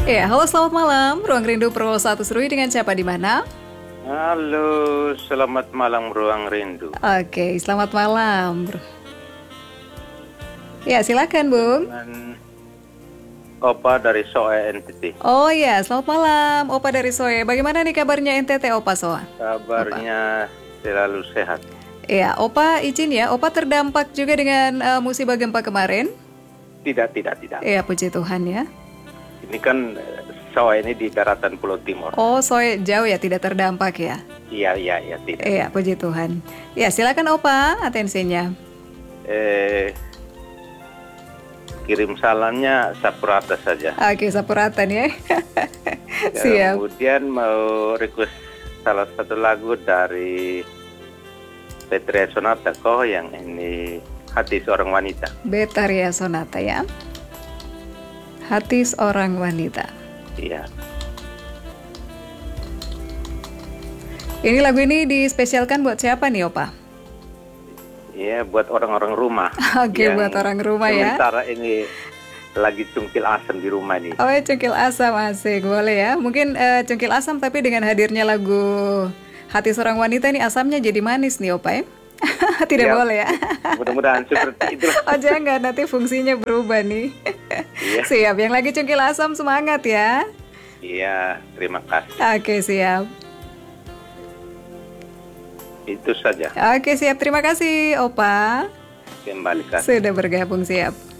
Ya, halo selamat malam. Ruang Rindu Purwosatu Serui dengan siapa di mana? Halo, selamat malam Ruang Rindu. Oke, selamat malam, Bro. Ya, silakan, Bung. Dengan Opa dari Soe NTT. Oh ya, selamat malam, Opa dari Soe. Bagaimana nih kabarnya NTT, Opa Soa? Opa. Kabarnya selalu sehat. Ya, Opa izin ya, Opa terdampak juga dengan musibah gempa kemarin. Tidak. Ya, puji Tuhan ya. Ini kan Soe ini di daratan Pulau Timur. Oh, Soe jauh ya, tidak terdampak ya? Iya, tidak. Iya, puji Tuhan. Ya, silakan Opa, atensinya. Kirim salamnya Sapurata saja. Oke, Sapuratan ya. Siap. Kemudian mau request salah satu lagu dari Petria Sonata kok yang ini Hati Seorang Wanita. Betaria Sonata ya. Hati Seorang Wanita. Iya. Ini lagu ini dispesialkan buat siapa nih, Opa? Iya, buat orang-orang rumah. Oke, buat orang rumah ya. Sementara ini lagi cungkil asam di rumah nih. Oh, cungkil asam asik, boleh ya. Mungkin cungkil asam tapi dengan hadirnya lagu Hati Seorang Wanita nih asamnya jadi manis nih, Opa ya. Tidak Ya, boleh ya. mudah-mudahan seperti itu. Oh, jangan nanti fungsinya berubah nih. Iya. Siap, yang lagi cungkil asam semangat ya. Iya, terima kasih. Oke, siap. Itu saja. Oke, siap. Terima kasih, Opa. Kembalikan. Sudah bergabung, siap.